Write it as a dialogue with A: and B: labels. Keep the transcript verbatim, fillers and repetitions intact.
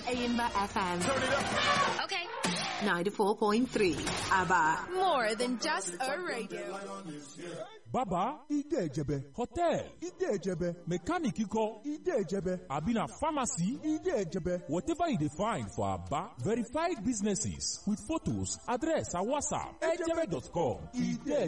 A: Aimba F M.
B: Turn it up.
A: Okay. ninety-four point three. ABBA. More than just a radio.
C: Baba, Ide Ejebe. Hotel, Ide Ejebe. Mechanic Iko, Ide Ejebe. Abina Pharmacy, Ide Ejebe. Whatever you define for Abba, verified businesses with photos, address, and WhatsApp. Ejebe dot com. Ide